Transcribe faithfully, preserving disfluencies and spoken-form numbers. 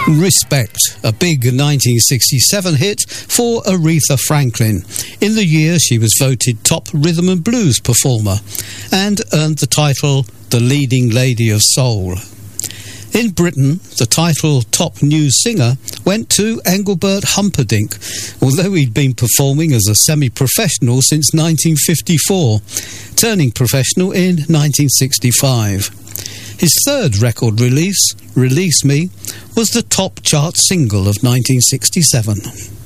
Respect, a big nineteen sixty-seven hit for Aretha Franklin. In the year, she was voted top rhythm and blues performer and earned the title the leading lady of soul. In Britain, the title top new singer went to Engelbert Humperdinck, although he'd been performing as a semi-professional since nineteen fifty-four, turning professional in nineteen sixty-five. His third record release, Release Me, was the top chart single of nineteen sixty-seven.